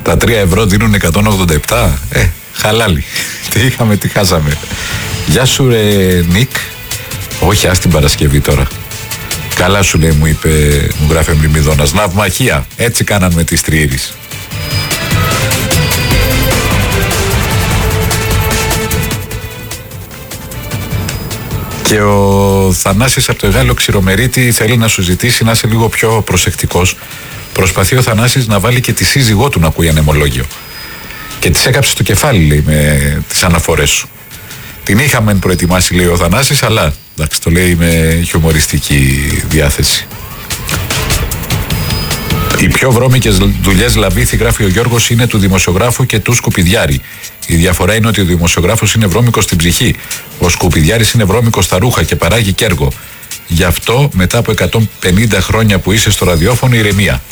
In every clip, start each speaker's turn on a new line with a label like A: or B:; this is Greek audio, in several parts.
A: Τα 3 ευρώ δίνουν 187. Χαλάλι. Τι είχαμε, τι χάσαμε. Γεια σου ρε Νίκ. Όχι, ας την Παρασκευή τώρα. Καλά σου λέει, μου γράφει Μυρμηδόνας. Ναυμαχία. Έτσι κάναν με τις Τριήρης. Και ο Θανάσης από το Εγάλο Ξηρομερίτη θέλει να σου ζητήσει να είσαι λίγο πιο προσεκτικός. Προσπαθεί ο Θανάσης να βάλει και τη σύζυγό του να ακούει ανεμολόγιο. Και της έκαψε το κεφάλι, λέει, με τις αναφορές σου. Την είχαμε προετοιμάσει, λέει ο Θανάσης, αλλά εντάξει, το λέει με χιουμοριστική διάθεση. Οι πιο βρώμικες δουλειές Λαβίθη, γράφει ο Γιώργος, είναι του δημοσιογράφου και του σκουπιδιάρη. Η διαφορά είναι ότι ο δημοσιογράφος είναι βρώμικος στην ψυχή. Ο σκουπιδιάρης είναι βρώμικος στα ρούχα και παράγει κέργο. Γι' αυτό, μετά από 150 χρόνια που είσαι στο ραδιόφωνο, ηρεμία.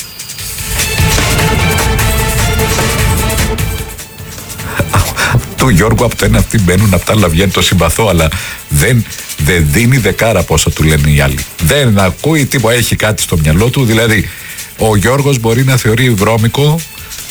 A: Του Γιώργου από το ένα αυτοί μπαίνουν, από τα άλλα βγαίνει, το συμπαθώ, αλλά δεν δίνει δεκάρα πόσα του λένε οι άλλοι. Δεν ακούει τίποτα, έχει κάτι στο μυαλό του. Δηλαδή, ο Γιώργος μπορεί να θεωρεί βρώμικο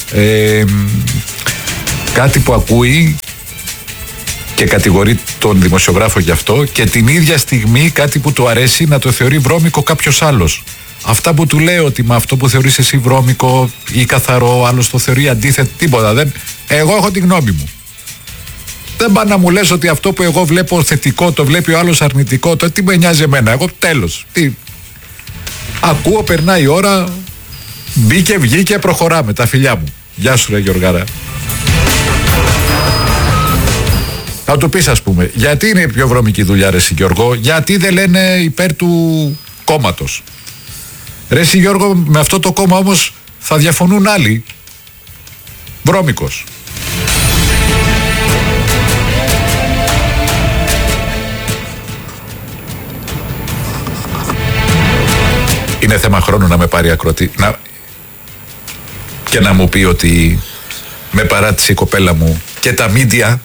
A: κάτι που ακούει και κατηγορεί τον δημοσιογράφο γι' αυτό, και την ίδια στιγμή κάτι που του αρέσει να το θεωρεί βρώμικο κάποιος άλλος. Αυτά που του λέω ότι με αυτό που θεωρείς εσύ βρώμικο ή καθαρό, ο άλλος το θεωρεί αντίθετο, τίποτα. Εγώ έχω τη γνώμη μου. Δεν πά να μου λες ότι αυτό που εγώ βλέπω θετικό το βλέπει ο άλλος αρνητικό. Το τι με νοιάζει εμένα, εγώ τέλος. Ακούω, περνάει η ώρα, μπήκε, βγήκε, προχωράμε. Τα φιλιά μου. Γεια σου ρε Γιωργάρα. Θα του πεις, ας πούμε, γιατί είναι η πιο βρώμικη δουλειά ρε Γιώργο, γιατί δεν λένε υπέρ του κόμματος. Ρε Γιώργο, με αυτό το κόμμα όμως θα διαφωνούν άλλοι. Βρώμικος. Είναι θέμα χρόνου να με πάρει ακροατή και να μου πει ότι με παράτησε η κοπέλα μου και τα μίντια.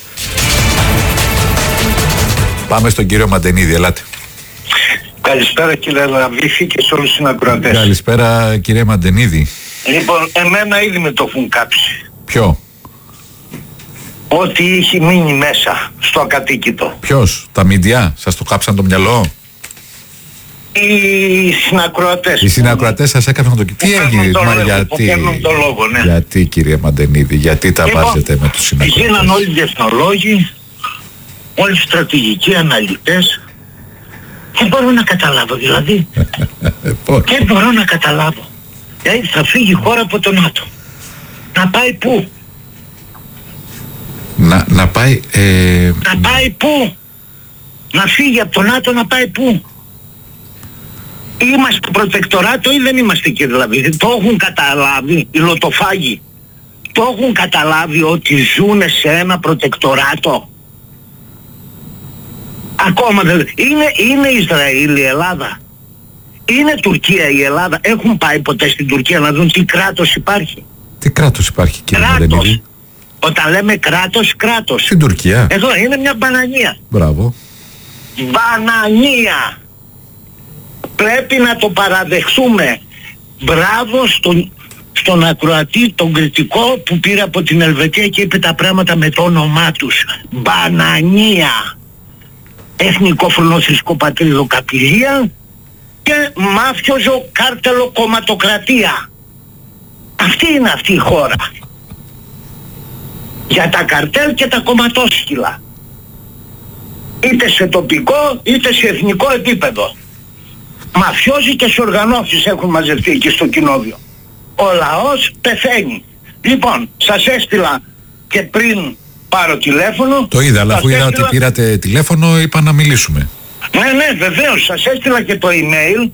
A: Πάμε στον κύριο Μαντενίδη, ελάτε.
B: Καλησπέρα κύριε Λαβίθη και σε όλους τους συνακροατές.
A: Καλησπέρα κύριε Μαντενίδη.
B: Λοιπόν, εμένα ήδη με το έχουν κάψει.
A: Ποιο?
B: Ό,τι είχε μείνει μέσα στο ακατοίκητο.
A: Ποιος? Τα μίντια? Σας το κάψαν το μυαλό?
B: Οι συνακροατές.
A: Οι συνακροατές σας έκαναν το... Τι έγινε,
B: ναι.
A: Γιατί κύριε Μαντενίδη, γιατί τα βάζετε με τους συνακροατές?
B: Γίναν όλοι διεθνολόγοι, όλοι στρατηγικοί αναλυτές. Δεν μπορώ να καταλάβω δηλαδή. Δεν μπορώ να καταλάβω. Δηλαδή θα φύγει η χώρα από το ΝΑΤΟ. Να πάει πού?
A: Να πάει...
B: Να πάει πού? Να φύγει από το ΝΑΤΟ, να πάει πού? Είμαστε προτεκτοράτο ή δεν είμαστε κύριε Λαβίθη? Το έχουν καταλάβει οι λοτοφάγοι? Το έχουν καταλάβει ότι ζουν σε ένα προτεκτοράτο? Ακόμα δεν... Είναι Ισραήλ η Ελλάδα? Είναι Τουρκία η Ελλάδα? Έχουν πάει ποτέ στην Τουρκία να δουν τι κράτος υπάρχει?
A: Τι κράτος υπάρχει κύριε Μαντενίδη?
B: Όταν λέμε κράτος, κράτος.
A: Στην Τουρκία.
B: Εδώ είναι μια μπανανία.
A: Μπράβο.
B: Μπανανία. Πρέπει να το παραδεχθούμε. Μπράβο στον ακροατή, τον κριτικό που πήρε από την Ελβετία και είπε τα πράγματα με το όνομά τους. Μπανανία. Εθνικό φρονόθρησκο πατρίδο καπηλεία και μάφιοζο κάρτελο κομματοκρατία. Αυτή η χώρα. Για τα καρτέλ και τα κομματόσκυλα. Είτε σε τοπικό είτε σε εθνικό επίπεδο. Μαφιόζοι και σε οργανώσεις έχουν μαζευτεί εκεί στο κοινόβιο. Ο λαός πεθαίνει. Λοιπόν, σας έστειλα και πριν πάρω τηλέφωνο.
A: Το είδα, αλλά αφού είδα ότι πήρατε τηλέφωνο είπα να μιλήσουμε.
B: Ναι, βεβαίως, σας έστειλα και το email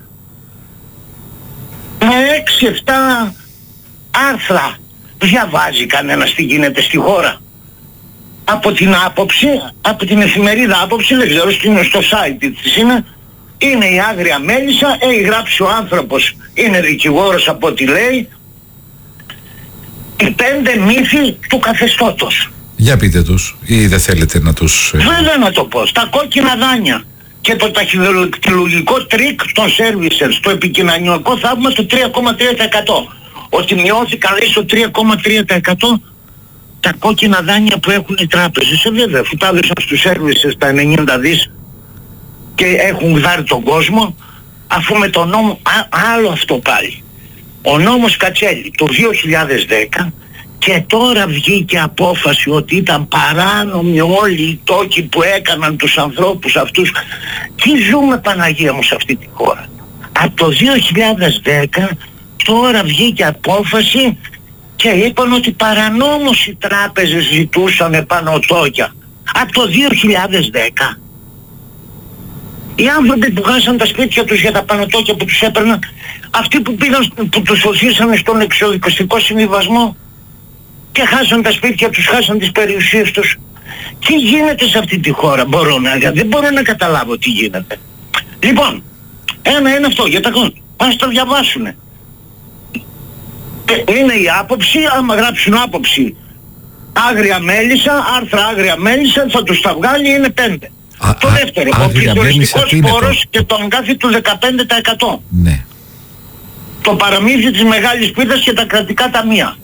B: με 6-7 άρθρα. Διαβάζει κανένας τι γίνεται στη χώρα? Από την άποψη, από την εφημερίδα άποψη, δεν ξέρω στο site της είναι η άγρια μέλισσα, έχει γράψει ο άνθρωπος, είναι δικηγόρος από ό,τι λέει, οι 5 μύθοι του καθεστώτος.
A: Για πείτε τους, ή δεν θέλετε να τους...
B: Βέβαια να το πω, στα κόκκινα δάνεια και το ταχυδακτηλουργικό τρίκ των services, το επικοινωνιακό θαύμα στο 3,3%. ότι μειώθηκαν λέει στο 3,3% τα κόκκινα δάνεια που έχουν οι τράπεζες. Βέβαια, αφού τα έδωσαν στους σέρβισες τα 90 δις και έχουν γδάρει τον κόσμο, αφού με τον νόμο, άλλο αυτό πάλι. Ο νόμος Κατσέλη το 2010, και τώρα βγήκε απόφαση ότι ήταν παράνομοι όλοι οι τόκοι που έκαναν τους ανθρώπους αυτούς. Τι ζούμε, Παναγία μου, σε αυτή τη χώρα? Από το 2010 τώρα βγήκε απόφαση και είπαν ότι παρανόμως οι τράπεζες ζητούσαν επάνω τόκια. Από το 2010. Οι άνθρωποι που χάσαν τα σπίτια τους για τα πανωτόκια που τους έπαιρναν, αυτοί που πήγαν, που τους οθήσανε στον εξοδικαστικό συμβιβασμό και χάσαν τα σπίτια τους, χάσαν τις περιουσίες τους. Τι γίνεται σε αυτή τη χώρα? Δεν μπορώ να καταλάβω τι γίνεται. Λοιπόν, ένα είναι αυτό για τα κόμματα. Ας το διαβάσουνε. Είναι η άποψη, άμα γράψουν άποψη Άγρια Μέλισσα, άρθρα Άγρια Μέλισσα, θα τους τα βγάλει, είναι 5. Το δεύτερο, ο πληθωριστικός φόρος και το αγκάθι του 15%.
A: Ναι.
B: Το παραμύθι της μεγάλης πίθας και τα κρατικά ταμεία.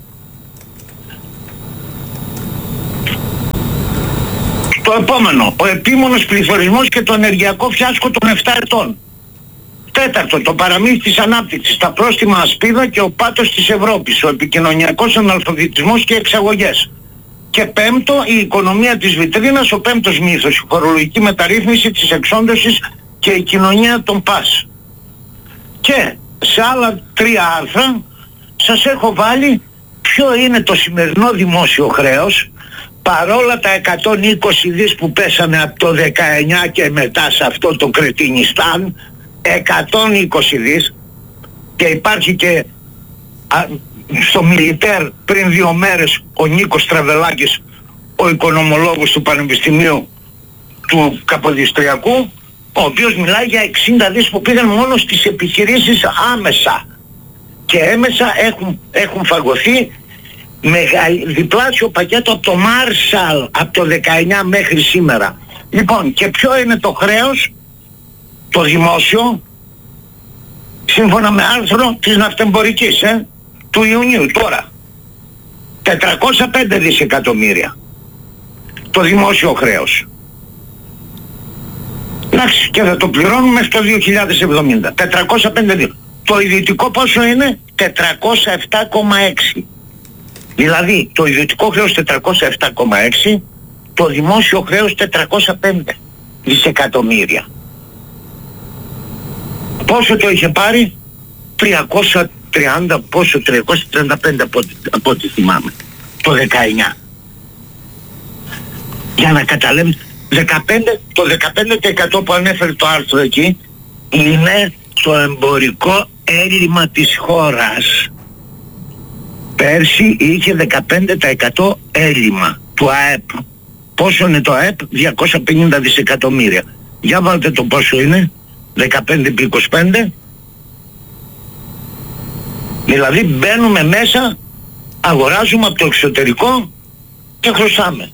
B: Το επόμενο, ο επίμονος πληθωρισμός και το ενεργειακό φιάσκο των 7 ετών. Τέταρτο, το παραμύθι της ανάπτυξης, τα πρόστιμα ασπίδα και ο πάτος της Ευρώπης, ο επικοινωνιακός αναλφαβητισμός και εξαγωγές. Και πέμπτο, η οικονομία της βιτρίνας, ο πέμπτος μύθος, η φορολογική μεταρρύθμιση της εξόντωσης και η κοινωνία των ΠΑΣ. Και σε άλλα 3 άρθρα σας έχω βάλει ποιο είναι το σημερινό δημόσιο χρέος, παρόλα τα 120 δις που πέσανε από το 19 και μετά σε αυτό το κρετινιστάν, 120 δις, και υπάρχει και στο Μιλιτέρ πριν 2 μέρες ο Νίκος Τραβελάκης, ο οικονομολόγος του Πανεπιστημίου του Καποδιστριακού, ο οποίος μιλάει για 60 δις που πήγαν μόνο στις επιχειρήσεις άμεσα, και έμεσα έχουν φαγωθεί διπλάσιο πακέτο από το Marshall από το 19 μέχρι σήμερα. Λοιπόν, και ποιο είναι το χρέος, το δημόσιο, σύμφωνα με άρθρο της ναυτεμπορικής του Ιουνίου τώρα? 405 δισεκατομμύρια το δημόσιο χρέος. Εντάξει, και θα το πληρώνουμε μέχρι το 2070. 405 δις. Το ιδιωτικό πόσο είναι? 407,6. Δηλαδή το ιδιωτικό χρέος 407,6, το δημόσιο χρέος 405 δισεκατομμύρια. Πόσο το είχε πάρει? 330, πόσο, 335 από ό,τι θυμάμαι, το 19. Για να καταλάβεις, το 15% που ανέφερε το άρθρο εκεί είναι το εμπορικό έλλειμμα της χώρας. Πέρσι είχε 15% έλλειμμα του ΑΕΠ. Πόσο είναι το ΑΕΠ? 250 δισεκατομμύρια. Για βάλτε το πόσο είναι, 15 επί 25. Δηλαδή μπαίνουμε μέσα, αγοράζουμε από το εξωτερικό και χρωστάμε.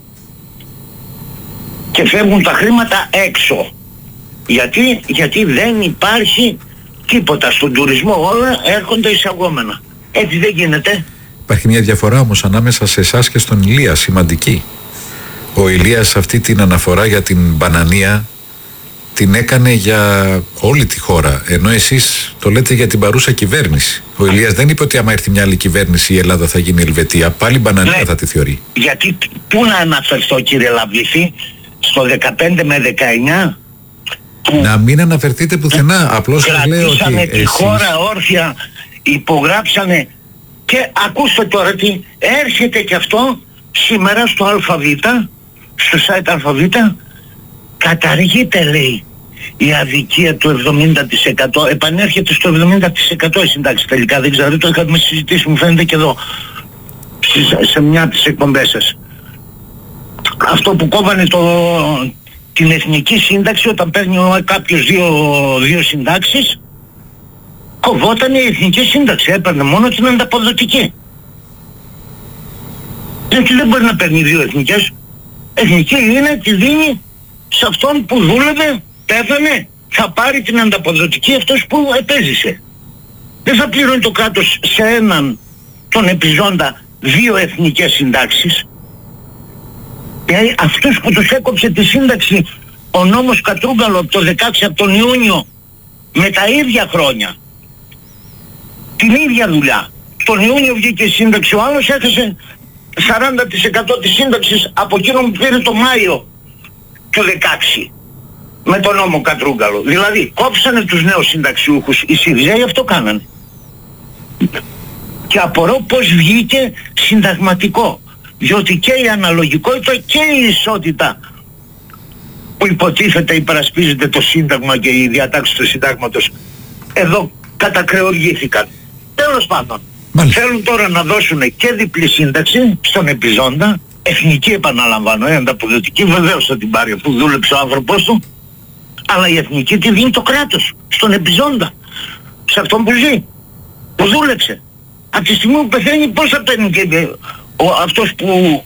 B: Και φεύγουν τα χρήματα έξω. Γιατί δεν υπάρχει τίποτα. Στον τουρισμό όλα έρχονται εισαγόμενα. Έτσι δεν γίνεται.
A: Υπάρχει μια διαφορά όμως ανάμεσα σε εσάς και στον Ηλία, σημαντική. Ο Ηλίας αυτή την αναφορά για την μπανανία την έκανε για όλη τη χώρα, ενώ εσείς το λέτε για την παρούσα κυβέρνηση. Ο Ηλίας δεν είπε ότι άμα έρθει μια άλλη κυβέρνηση η Ελλάδα θα γίνει Ελβετία, πάλι μπανανία θα τη θεωρεί.
B: Γιατί πού να αναφερθώ, κύριε Λαβληθή, στο 15 με 19?
A: Να μην αναφερθείτε πουθενά, απλώς σας λέω ότι
B: κρατήσανε τη χώρα όρθια, υπογράψανε, και ακούστε τώρα τι έρχεται και αυτό σήμερα στο ΑΒ, στο site ΑΒ, καταργείται, λέει, η αδικία του 70%, επανέρχεται στο 70% η σύνταξη τελικά, δεν ξέρω, το είχαμε συζητήσει, μου φαίνεται και εδώ σε μια από τις εκπομπές σας. Αυτό που κόβανε την εθνική σύνταξη, όταν παίρνει κάποιος δύο συντάξεις, κοβόταν η εθνική σύνταξη, έπαιρνε μόνο την ανταποδοτική. Γιατί δεν μπορεί να παίρνει 2 εθνικές. Εθνική είναι, τη δίνει σε αυτόν που δούλευε, πέθανε, θα πάρει την ανταποδοτική αυτός που επέζησε. δεν θα πληρώνει το κράτος σε έναν τον επιζώντα 2 εθνικές συντάξεις. Δηλαδή αυτούς που τους έκοψε τη σύνταξη ο νόμος Κατρούγκαλο από το 16, από τον Ιούνιο, με τα ίδια χρόνια, την ίδια δουλειά. Τον Ιούνιο βγήκε η σύνταξη, ο άλλος έθεσε 40% της σύνταξης από εκείνο που πήρε το Μάιο του 16 με τον νόμο Κατρούγκαλο. Δηλαδή κόψανε τους νέους συνταξιούχους, οι Συριζέοι αυτό κάνανε. Και απορώ πως βγήκε συνταγματικό, διότι και η αναλογικότητα και η ισότητα που υποτίθεται υπερασπίζεται το Σύνταγμα και οι διατάξεις του Συντάγματος εδώ κατακρεουργήθηκαν. Τέλος πάντων, θέλουν τώρα να δώσουν και διπλή σύνταξη στον επιζώντα, εθνική επαναλαμβάνω, ανταποδοτική, βεβαίως θα την πάρει αφού δούλεψε ο άνθρωπος του, αλλά η εθνική τη δίνει το κράτος στον επιζώντα, σε αυτόν που ζει, που δούλεψε. Από τη στιγμή που πεθαίνει πώς θα παίρνει και αυτός που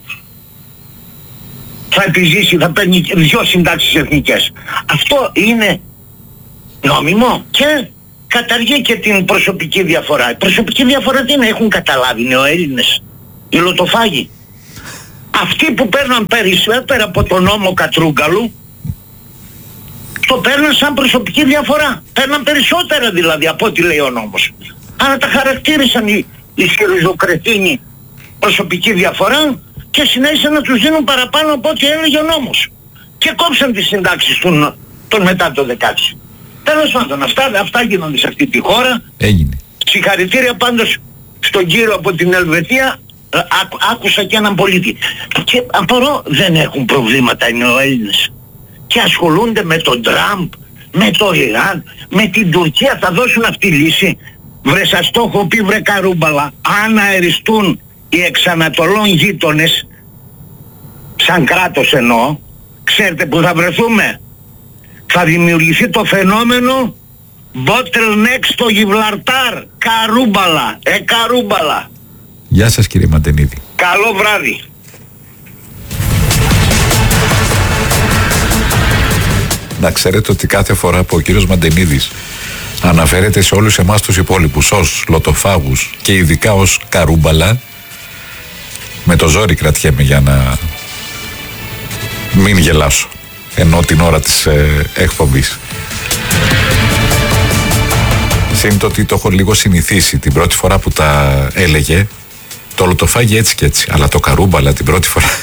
B: θα επιζήσει, θα παίρνει 2 συντάξεις εθνικές. Αυτό είναι νόμιμο και καταργεί και την προσωπική διαφορά. Η προσωπική διαφορά τι είναι, έχουν καταλάβει οι νεοέλληνες, οι λοτοφάγοι. Αυτοί που παίρναν πέρα από τον νόμο Κατρούγκαλου, το παίρναν σαν προσωπική διαφορά. Παίρναν περισσότερα δηλαδή από ό,τι λέει ο νόμος. Αλλά τα χαρακτήρισαν οι σιριζοκρετίνοι προσωπική διαφορά και συνέχισαν να τους δίνουν παραπάνω από ό,τι έλεγε ο νόμος. Και κόψαν τις συντάξεις των μετά το 16. Τέλος πάντων, αυτά γίνονται σε αυτή τη χώρα.
A: Έγινε.
B: Συγχαρητήρια πάντως στον κύριο από την Ελβετία. Άκουσα και έναν πολίτη. Και απορώ, δεν έχουν προβλήματα οι νεοέλληνες. Και ασχολούνται με τον Τραμπ, με το Ιράν, με την Τουρκία. Θα δώσουν αυτή λύση. Βρε σας το έχω πει βρε καρούμπαλα. Αν αεριστούν οι εξανατολών γείτονες, σαν κράτος εννοώ, ξέρετε που θα βρεθούμε. Θα δημιουργηθεί το φαινόμενο bottleneck στο Γιβραλτάρ. Καρούμπαλα. Καρούμπαλα.
A: Γεια σας κύριε Μαντενίδη.
B: Καλό βράδυ.
A: Να ξέρετε ότι κάθε φορά που ο κύριος Μαντενίδης αναφέρεται σε όλους εμάς τους υπόλοιπους ως λοτοφάγους και ειδικά ως καρούμπαλα, με το ζόρι κρατιέμαι για να μην γελάσω, ενώ την ώρα της εκπομπής. Συν το ότι το έχω λίγο συνηθίσει την πρώτη φορά που τα έλεγε, το λοτοφάγει έτσι και έτσι, αλλά το καρούμπαλα την πρώτη φορά...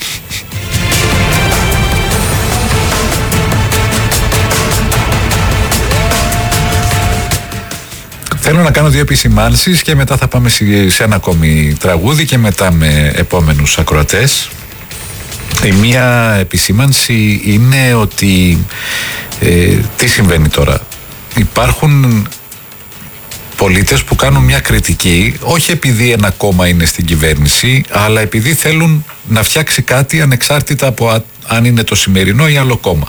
A: Θέλω να κάνω 2 επισημάνσεις και μετά θα πάμε σε ένα ακόμη τραγούδι και μετά με επόμενους ακροατές. Η μία επισήμανση είναι ότι τι συμβαίνει τώρα. Υπάρχουν πολίτες που κάνουν μια κριτική, όχι επειδή ένα κόμμα είναι στην κυβέρνηση, αλλά επειδή θέλουν να φτιάξει κάτι ανεξάρτητα από αν είναι το σημερινό ή άλλο κόμμα.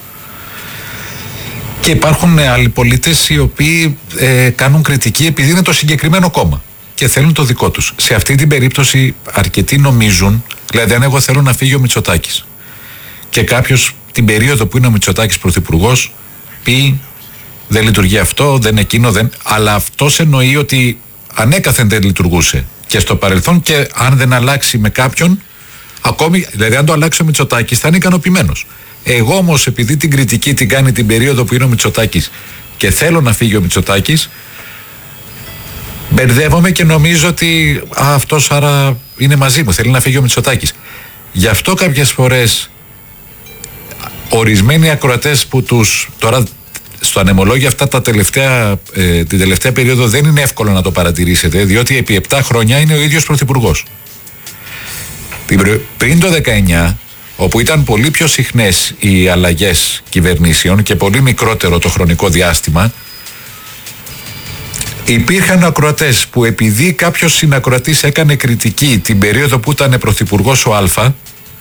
A: Και υπάρχουν άλλοι πολίτες οι οποίοι κάνουν κριτική επειδή είναι το συγκεκριμένο κόμμα και θέλουν το δικό τους. Σε αυτή την περίπτωση αρκετοί νομίζουν, δηλαδή αν εγώ θέλω να φύγει ο Μητσοτάκης και κάποιος την περίοδο που είναι ο Μητσοτάκης πρωθυπουργός πει δεν λειτουργεί αυτό, δεν εκείνο, δεν... αλλά αυτός εννοεί ότι ανέκαθεν δεν λειτουργούσε και στο παρελθόν, και αν δεν αλλάξει με κάποιον, ακόμη, δηλαδή αν το αλλάξει ο Μητσοτάκης θα είναι ικανοποιημένος. Εγώ όμως επειδή την κριτική την κάνει την περίοδο που είναι ο Μητσοτάκης και θέλω να φύγει ο Μητσοτάκης, μπερδεύομαι και νομίζω ότι αυτός άρα είναι μαζί μου, θέλει να φύγει ο Μητσοτάκης. Γι' αυτό κάποιες φορές ορισμένοι ακροατές που τους τώρα στο ανεμολόγιο αυτά την τελευταία περίοδο δεν είναι εύκολο να το παρατηρήσετε, διότι επί 7 χρόνια είναι ο ίδιος πρωθυπουργός. Πριν το 19, όπου ήταν πολύ πιο συχνές οι αλλαγές κυβερνήσεων και πολύ μικρότερο το χρονικό διάστημα, υπήρχαν ακροατές που επειδή κάποιος συνακροατής έκανε κριτική την περίοδο που ήταν πρωθυπουργός ο Α,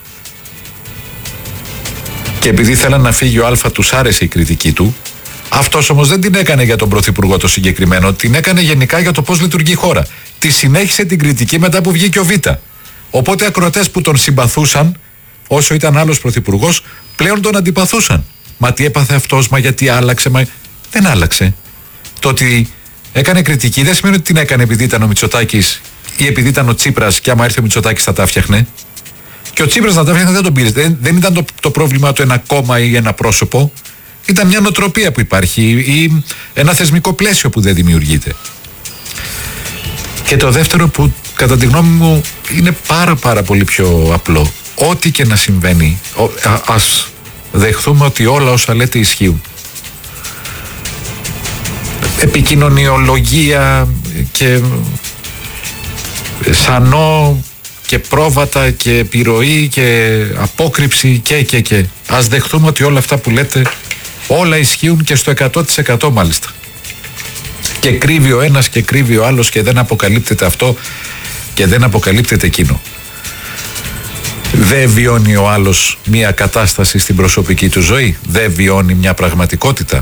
A: και επειδή θέλαν να φύγει ο Α τους άρεσε η κριτική του, αυτός όμως δεν την έκανε για τον πρωθυπουργό το συγκεκριμένο, την έκανε γενικά για το πώς λειτουργεί η χώρα. Τη συνέχισε την κριτική μετά που βγήκε ο Β. Οπότε ακροατές που τον συμπαθούσαν όσο ήταν άλλος πρωθυπουργός, πλέον τον αντιπαθούσαν. Μα τι έπαθε αυτός, μα γιατί άλλαξε, μα... Δεν άλλαξε. Το ότι Έκανε κριτική, δεν σημαίνει ότι την έκανε επειδή ήταν ο Μητσοτάκης ή επειδή ήταν ο Τσίπρας και άμα έρθει ο Μητσοτάκης θα τα φτιάχνε. Και ο Τσίπρας να τα φτιάχνε δεν τον πήρε. Δεν ήταν το πρόβλημα του ένα κόμμα ή ένα πρόσωπο. Ήταν μια νοοτροπία που υπάρχει ή ένα θεσμικό πλαίσιο που δεν δημιουργείται. Και το δεύτερο που κατά τη γνώμη μου είναι πάρα πολύ πιο απλό. Ό,τι και να συμβαίνει, ας δεχθούμε ότι όλα όσα λέτε ισχύουν. Επικοινωνιολογία και σανό και πρόβατα και επιρροή και απόκρυψη και. Ας δεχτούμε ότι όλα αυτά που λέτε όλα ισχύουν και στο 100% μάλιστα. Και κρύβει ο ένας και κρύβει ο άλλος και δεν αποκαλύπτεται αυτό και δεν αποκαλύπτεται εκείνο. Δεν βιώνει ο άλλος μια κατάσταση στην προσωπική του ζωή, δεν βιώνει μια πραγματικότητα.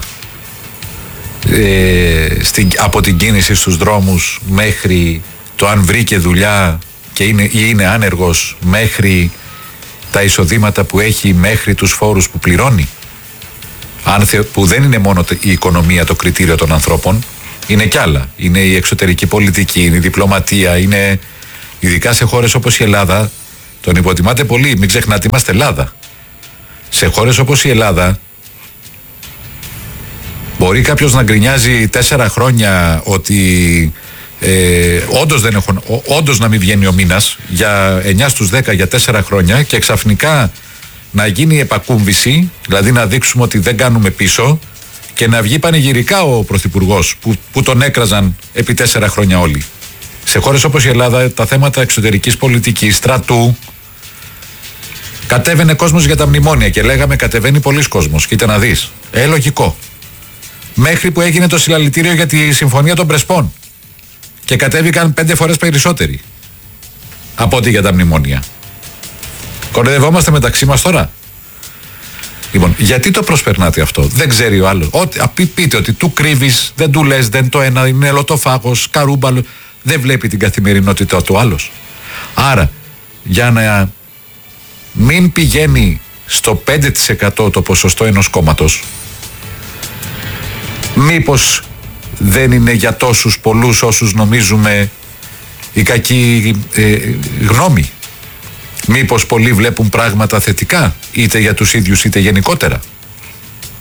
A: Από την κίνηση στους δρόμους μέχρι το αν βρήκε δουλειά και είναι άνεργος, μέχρι τα εισοδήματα που έχει, μέχρι τους φόρους που πληρώνει, που δεν είναι μόνο η οικονομία το κριτήριο των ανθρώπων, είναι κι άλλα. Είναι η εξωτερική πολιτική, είναι η διπλωματία, είναι ειδικά σε χώρες όπως η Ελλάδα. Τον υποτιμάτε πολύ, μην ξεχνάτε, είμαστε Ελλάδα. Σε χώρες όπως η Ελλάδα μπορεί κάποιος να γκρινιάζει 4 χρόνια ότι όντως να μην βγαίνει ο μήνας για 9 στους 10 για 4 χρόνια και ξαφνικά να γίνει επακούμβηση, δηλαδή να δείξουμε ότι δεν κάνουμε πίσω και να βγει πανηγυρικά ο Πρωθυπουργός που τον έκραζαν επί 4 χρόνια όλοι. Σε χώρες όπως η Ελλάδα τα θέματα εξωτερικής πολιτικής, στρατού, κατέβαινε κόσμος για τα μνημόνια και λέγαμε κατεβαίνει πολλής κόσμος, κοίτα να δεις. Λογικό. Μέχρι που έγινε το συλλαλητήριο για τη Συμφωνία των Πρεσπών και κατέβηκαν 5 φορές περισσότεροι από ό,τι για τα μνημόνια. Κοροϊδευόμαστε μεταξύ μας τώρα. Λοιπόν, γιατί το προσπερνάτε αυτό? Δεν ξέρει ο άλλος. Πείτε ότι του κρύβεις, δεν του λες, δεν το ένα, είναι ελωτοφάγος, καρούμπαλο. Δεν βλέπει την καθημερινότητα του άλλος. Άρα, για να μην πηγαίνει στο 5% το ποσοστό ενός κόμματος, μήπως δεν είναι για τόσους πολλούς όσους νομίζουμε η κακή γνώμη? Μήπως πολλοί βλέπουν πράγματα θετικά, είτε για τους ίδιους είτε γενικότερα?